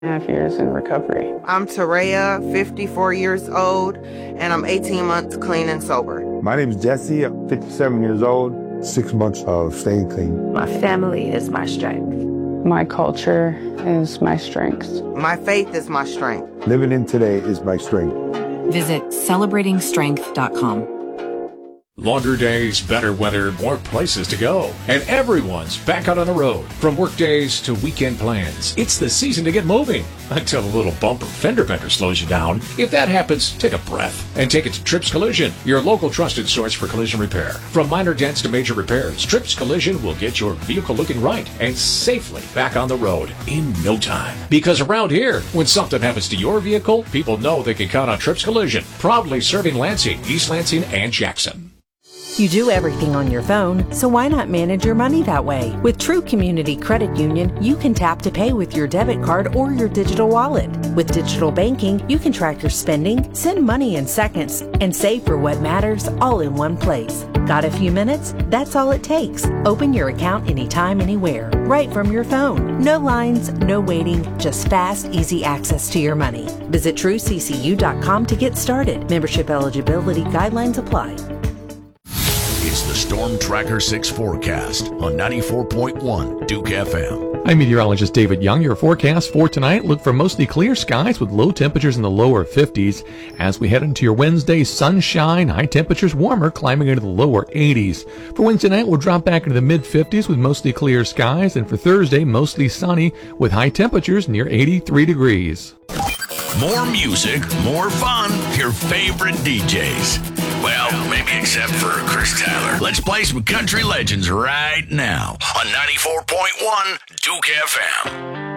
2.5 years in recovery. I'm Tareya, 54 years old, and I'm 18 months clean and sober. My name is Jesse, I'm 57 years old, 6 months of staying clean. My family is my strength. My culture is my strength. My faith is my strength. Living in today is my strength. Visit celebratingstrength.com. Longer days, better weather, more places to go. And everyone's back out on the road. From work days to weekend plans. It's the season to get moving. Until a little bumper fender bender slows you down. If that happens, take a breath and take it to Trips Collision, your local trusted source for collision repair. From minor dents to major repairs, Trips Collision will get your vehicle looking right and safely back on the road in no time. Because around here, when something happens to your vehicle, people know they can count on Trips Collision. Proudly serving Lansing, East Lansing, and Jackson. You do everything on your phone, so why not manage your money that way? With True Community Credit Union, you can tap to pay with your debit card or your digital wallet. With digital banking, you can track your spending, send money in seconds, and save for what matters all in one place. Got a few minutes? That's all it takes. Open your account anytime, anywhere, right from your phone. No lines, no waiting, just fast, easy access to your money. Visit TrueCCU.com to get started. Membership eligibility guidelines apply. It's the Storm Tracker 6 forecast on 94.1 Duke FM. I'm meteorologist David Young. Your forecast for tonight, look for mostly clear skies with low temperatures in the lower 50s. As we head into your Wednesday, sunshine, high temperatures warmer, climbing into the lower 80s. For Wednesday night, we'll drop back into the mid-50s with mostly clear skies. And for Thursday, mostly sunny with high temperatures near 83 degrees. More music, more fun, your favorite DJs. Well, maybe except for Chris Tyler. Let's play some country legends right now on 94.1 Duke FM.